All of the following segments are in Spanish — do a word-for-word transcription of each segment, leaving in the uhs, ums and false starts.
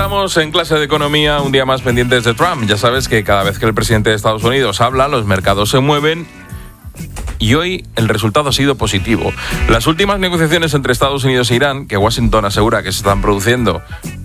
Estamos en clase de economía, un día más pendientes de Trump. Ya sabes que cada vez que el presidente de Estados Unidos habla, los mercados se mueven. Y hoy el resultado ha sido positivo. Las últimas negociaciones entre Estados Unidos e Irán, que Washington asegura que se están produciendo,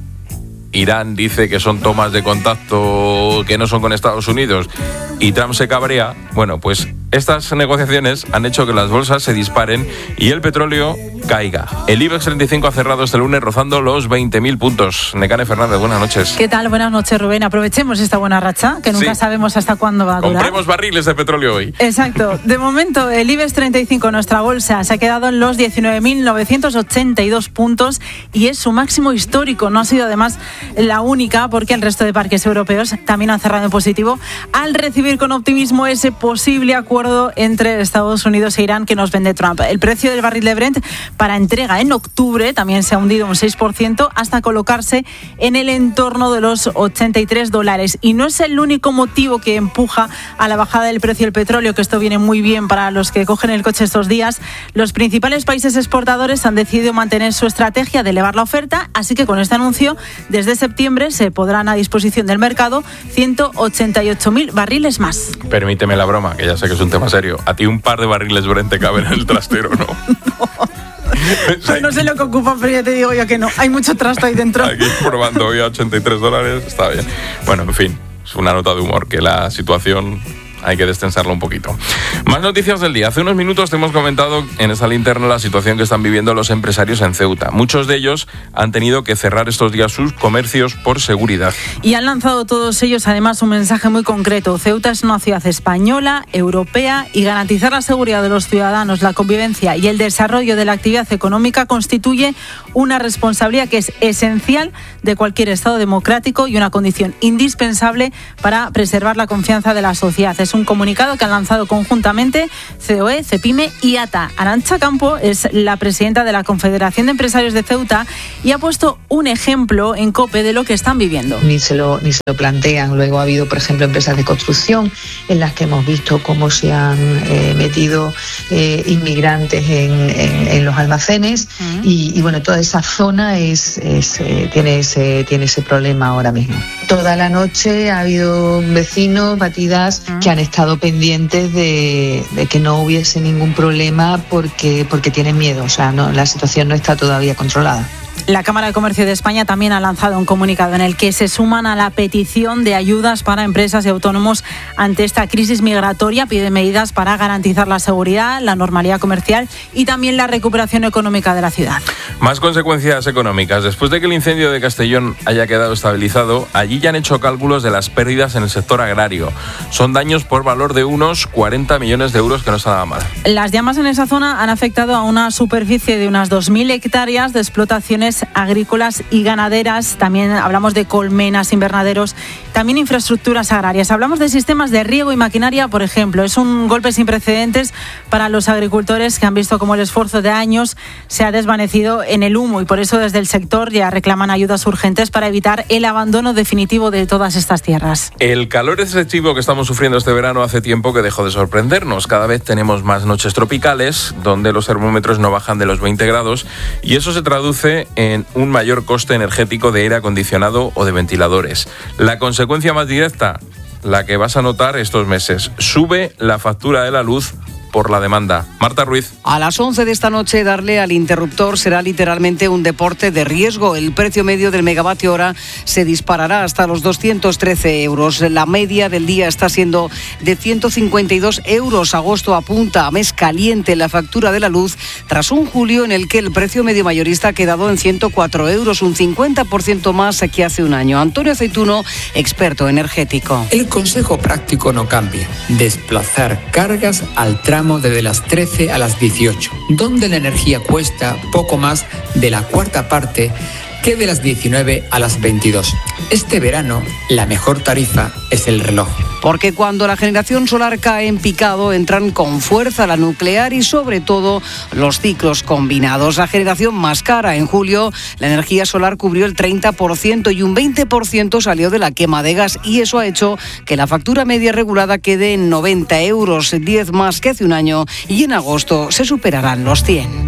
Irán dice que son tomas de contacto que no son con Estados Unidos y Trump se cabrea. Bueno, pues estas negociaciones han hecho que las bolsas se disparen y el petróleo caiga. El IBEX treinta y cinco ha cerrado este lunes rozando los veinte mil puntos. Nekane Fernández, buenas noches. ¿Qué tal? Buenas noches, Rubén. Aprovechemos esta buena racha, que nunca sí. sabemos hasta cuándo va a durar. Compremos barriles de petróleo hoy. Exacto. De momento, el IBEX treinta y cinco, nuestra bolsa, se ha quedado en los diecinueve mil novecientos ochenta y dos puntos y es su máximo histórico. No ha sido, además, la única, porque el resto de parques europeos también han cerrado en positivo al recibir con optimismo ese posible acuerdo entre Estados Unidos e Irán que nos vende Trump. El precio del barril de Brent para entrega en octubre también se ha hundido un seis por ciento hasta colocarse en el entorno de los ochenta y tres dólares. Y no es el único motivo que empuja a la bajada del precio del petróleo, que esto viene muy bien para los que cogen el coche estos días. Los principales países exportadores han decidido mantener su estrategia de elevar la oferta, así que con este anuncio, desde septiembre se podrán a disposición del mercado ciento ochenta y ocho mil barriles más. Permíteme la broma, que ya sé que es un tema serio. A ti un par de barriles Brent te caben en el trastero, ¿no? No. Pues no sé lo que ocupa, pero ya te digo yo que no. Hay mucho trasto ahí dentro. Aquí probando hoy a ochenta y tres dólares, está bien. Bueno, en fin, es una nota de humor, que la situación hay que destensarlo un poquito. Más noticias del día. Hace unos minutos te hemos comentado en esta linterna la situación que están viviendo los empresarios en Ceuta. Muchos de ellos han tenido que cerrar estos días sus comercios por seguridad. Y han lanzado todos ellos además un mensaje muy concreto. Ceuta es una ciudad española, europea, y garantizar la seguridad de los ciudadanos, la convivencia y el desarrollo de la actividad económica constituye una responsabilidad que es esencial de cualquier Estado democrático y una condición indispensable para preservar la confianza de la sociedad. Es un comunicado que han lanzado conjuntamente C O E, CEPIME y A T A. Arantxa Campo es la presidenta de la Confederación de Empresarios de Ceuta y ha puesto un ejemplo en COPE de lo que están viviendo. Ni se lo, ni se lo plantean. Luego ha habido, por ejemplo, empresas de construcción en las que hemos visto cómo se han eh, metido eh, inmigrantes en, en, en los almacenes uh-huh. y, y bueno, toda esa zona es, es, eh, tiene, ese, tiene ese problema ahora mismo. Toda la noche ha habido vecinos, batidas, uh-huh. que han estado pendientes de, de que no hubiese ningún problema porque, porque tienen miedo. O sea, no, la situación no está todavía controlada. La Cámara de Comercio de España también ha lanzado un comunicado en el que se suman a la petición de ayudas para empresas y autónomos ante esta crisis migratoria. Pide medidas para garantizar la seguridad, la normalidad comercial y también la recuperación económica de la ciudad. Más consecuencias económicas. Después de que el incendio de Castellón haya quedado estabilizado, allí ya han hecho cálculos de las pérdidas en el sector agrario. Son daños por valor de unos cuarenta millones de euros, que no está nada mal. Las llamas en esa zona han afectado a una superficie de unas dos mil hectáreas de explotaciones agrícolas y ganaderas. También hablamos de colmenas, invernaderos, también infraestructuras agrarias. Hablamos de sistemas de riego y maquinaria, por ejemplo. Es un golpe sin precedentes para los agricultores, que han visto cómo el esfuerzo de años se ha desvanecido en el humo, y por eso desde el sector ya reclaman ayudas urgentes para evitar el abandono definitivo de todas estas tierras. El calor excesivo que estamos sufriendo este verano hace tiempo que dejó de sorprendernos. Cada vez tenemos más noches tropicales donde los termómetros no bajan de los veinte grados, y eso se traduce en un mayor coste energético de aire acondicionado o de ventiladores. La consecuencia más directa, la que vas a notar estos meses: sube la factura de la luz por la demanda. Marta Ruiz. A las once de esta noche, darle al interruptor será literalmente un deporte de riesgo. El precio medio del megavatio hora se disparará hasta los doscientos trece euros. La media del día está siendo de ciento cincuenta y dos euros. Agosto apunta a mes caliente la factura de la luz, tras un julio en el que el precio medio mayorista ha quedado en ciento cuatro euros, un cincuenta por ciento más que hace un año. Antonio Aceituno, experto energético. El consejo práctico no cambia: desplazar cargas al tramo desde las trece a las dieciocho, donde la energía cuesta poco más de la cuarta parte que de las diecinueve a las veintidós. Este verano, la mejor tarifa es el reloj. Porque cuando la generación solar cae en picado, entran con fuerza la nuclear y sobre todo los ciclos combinados. La generación más cara: en julio, la energía solar cubrió el treinta por ciento y un veinte por ciento salió de la quema de gas, y eso ha hecho que la factura media regulada quede en noventa euros, diez más que hace un año, y en agosto se superarán los cien.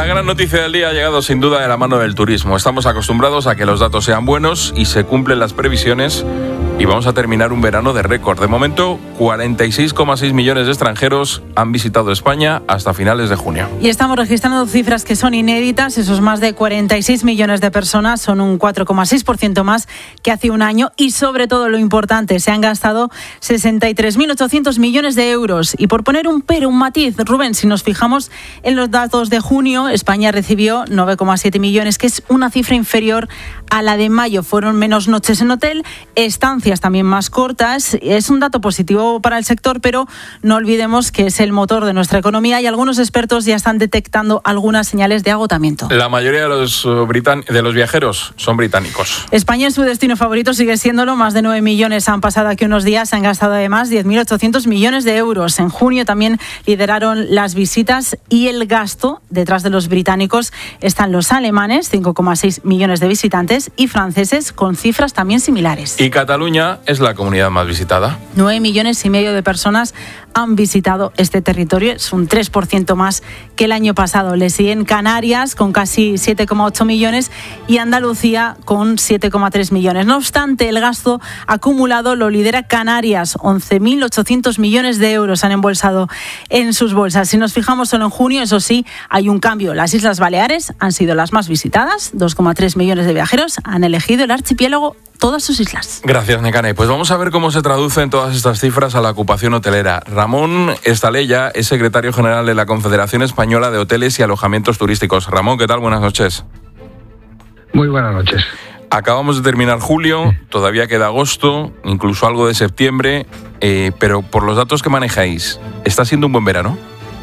La gran noticia del día ha llegado sin duda de la mano del turismo. Estamos acostumbrados a que los datos sean buenos y se cumplen las previsiones y vamos a terminar un verano de récord. De momento, cuarenta y seis coma seis millones de extranjeros han visitado España hasta finales de junio. Y estamos registrando cifras que son inéditas. Esos más de cuarenta y seis millones de personas son un cuatro coma seis por ciento más que hace un año y, sobre todo, lo importante, se han gastado sesenta y tres mil ochocientos millones de euros. Y por poner un pero, un matiz, Rubén, si nos fijamos en los datos de junio, España recibió nueve coma siete millones, que es una cifra inferior a la de mayo. Fueron menos noches en hotel, estancias también más cortas. Es un dato positivo para el sector, pero no olvidemos que es el motor de nuestra economía y algunos expertos ya están detectando algunas señales de agotamiento. La mayoría de los, britan- de los viajeros son británicos. España es su destino favorito, sigue siéndolo. Más de nueve millones han pasado aquí unos días, se han gastado además diez mil ochocientos millones de euros. En junio también lideraron las visitas y el gasto. Detrás de los británicos están los alemanes, cinco coma seis millones de visitantes, y franceses con cifras también similares. Y Cataluña es la comunidad más visitada. nueve millones y medio de personas han visitado este territorio, es un tres por ciento más que el año pasado. Le siguen Canarias con casi siete coma ocho millones y Andalucía con siete coma tres millones. No obstante, el gasto acumulado lo lidera Canarias, once mil ochocientos millones de euros han embolsado en sus bolsas. Si nos fijamos solo en junio, eso sí, hay un cambio. Las Islas Baleares han sido las más visitadas, dos coma tres millones de viajeros han elegido el archipiélago, todas sus islas. Gracias, Nekane. Pues vamos a ver cómo se traducen todas estas cifras a la ocupación hotelera. Ramón Estalella es secretario general de la Confederación Española de Hoteles y Alojamientos Turísticos. Ramón, ¿qué tal? Buenas noches. Muy buenas noches. Acabamos de terminar julio, todavía queda agosto, incluso algo de septiembre, eh, pero por los datos que manejáis, ¿está siendo un buen verano?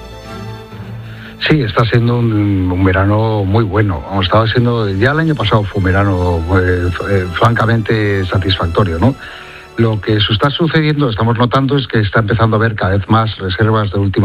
Sí, está siendo un, un verano muy bueno. Hemos estado siendo, ya el año pasado fue un verano eh, eh, francamente satisfactorio, ¿no? Lo que está sucediendo, estamos notando, es que está empezando a haber cada vez más reservas de última